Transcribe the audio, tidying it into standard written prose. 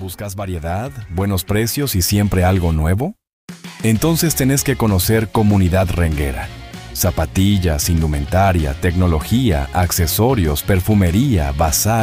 ¿Buscas variedad, buenos precios y siempre algo nuevo? Entonces tenés que conocer Comunidad Renguera. Zapatillas, indumentaria, tecnología, accesorios, perfumería, bazar.